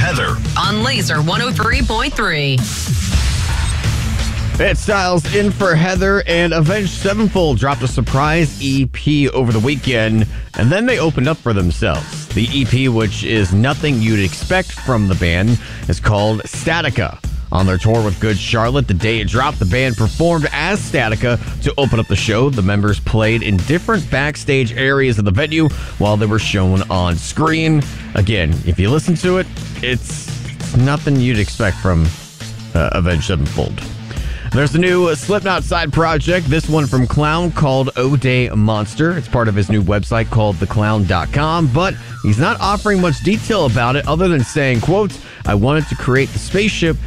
Heather on Laser 103.3. It's Styles in for Heather, and Avenged Sevenfold dropped a surprise EP over the weekend, and then they opened up for themselves. The EP, which is nothing you'd expect from the band, is called Statica. On their tour with Good Charlotte, the day it dropped, the band performed as Statica to open up the show. The members played in different backstage areas of the venue while they were shown on screen. Again, if you listen to it, it's nothing you'd expect from Avenged Sevenfold. There's a new Slipknot side project, this one from Clown called O'Day Monster. It's part of his new website called theclown.com, but he's not offering much detail about it other than saying, quote, "I wanted to create the spaceship